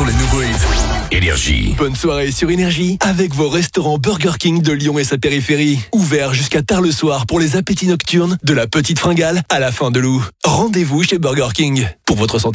sont les nouveaux hits. Énergie. Bonne soirée sur Énergie avec vos restaurants Burger King de Lyon et sa périphérie. Ouverts jusqu'à tard le soir pour les appétits nocturnes de la Petite Fringale à la Fin de Loup. Rendez-vous chez Burger King pour votre santé.